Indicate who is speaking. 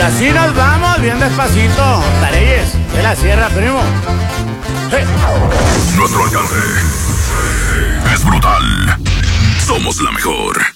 Speaker 1: así nos vamos, bien despacito. Tareyes, de la sierra, primo. Hey.
Speaker 2: Nuestro alcance es brutal. Somos la mejor.